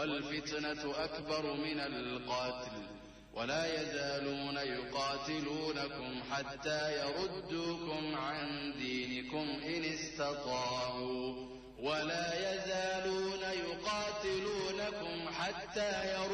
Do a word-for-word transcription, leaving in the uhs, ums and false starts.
والفتنة أكبر من القتل ولا يزالون يقاتلونكم حتى يردوكم عن دينكم إن استطاعوا ولا يزالون يقاتلونكم حتى يردوكم